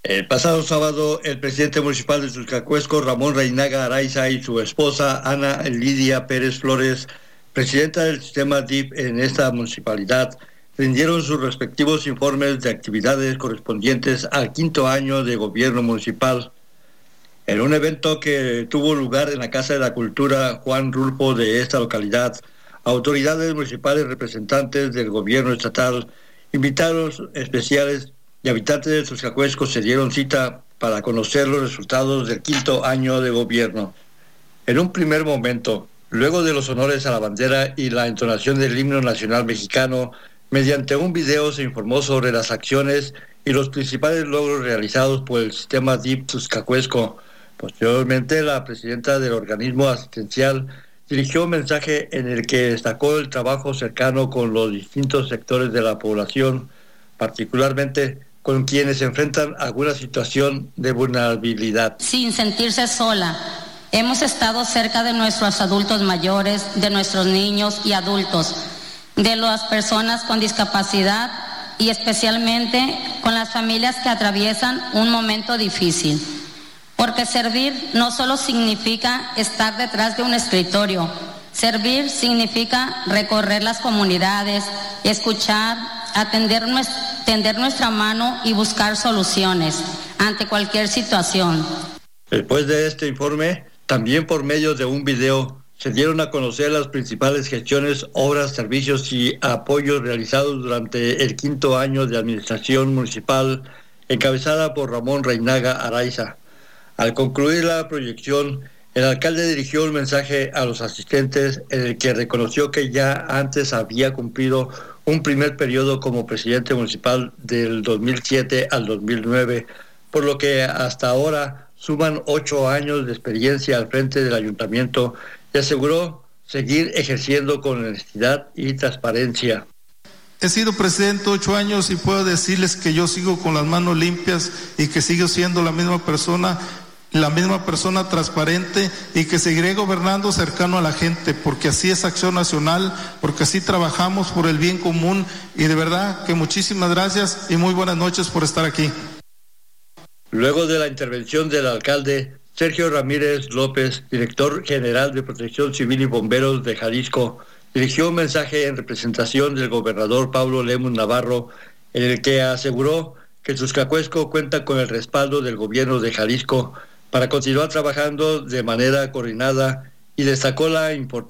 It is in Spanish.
El pasado sábado, el presidente municipal de Tuzcacuesco, Ramón Reinaga Araiza, y su esposa, Ana Lidia Pérez Flores, presidenta del sistema DIF en esta municipalidad, rindieron sus respectivos informes de actividades correspondientes al 5º año de gobierno municipal. En un evento que tuvo lugar en la Casa de la Cultura Juan Rulfo de esta localidad, autoridades municipales, representantes del gobierno estatal, invitados especiales y habitantes de Tuzcacuesco se dieron cita para conocer los resultados del 5º año de gobierno. En un primer momento, luego de los honores a la bandera y la entonación del himno nacional mexicano, mediante un video se informó sobre las acciones y los principales logros realizados por el sistema DIF Tuzcacuesco. Posteriormente, la presidenta del organismo asistencial dirigió un mensaje en el que destacó el trabajo cercano con los distintos sectores de la población, particularmente con quienes enfrentan alguna situación de vulnerabilidad. Sin sentirse sola, hemos estado cerca de nuestros adultos mayores, de nuestros niños y adultos, de las personas con discapacidad y especialmente con las familias que atraviesan un momento difícil. Porque servir no solo significa estar detrás de un escritorio, servir significa recorrer las comunidades, escuchar, tender nuestra mano y buscar soluciones ante cualquier situación. Después de este informe, también por medio de un video, se dieron a conocer las principales gestiones, obras, servicios y apoyos realizados durante el 5º año de administración municipal, encabezada por Ramón Reinaga Araiza. Al concluir la proyección, el alcalde dirigió un mensaje a los asistentes en el que reconoció que ya antes había cumplido un primer periodo como presidente municipal del 2007 al 2009, por lo que hasta ahora suman 8 años de experiencia al frente del ayuntamiento y aseguró seguir ejerciendo con honestidad y transparencia. He sido presidente 8 años y puedo decirles que yo sigo con las manos limpias y que sigo siendo la misma persona transparente y que seguiré gobernando cercano a la gente, porque así es Acción Nacional, porque así trabajamos por el bien común y de verdad que muchísimas gracias y muy buenas noches por estar aquí. Luego de la intervención del alcalde, Sergio Ramírez López, director general de Protección Civil y Bomberos de Jalisco, dirigió un mensaje en representación del gobernador Pablo Lemus Navarro, en el que aseguró que Tuzcacuesco cuenta con el respaldo del gobierno de Jalisco para continuar trabajando de manera coordinada y destacó la importancia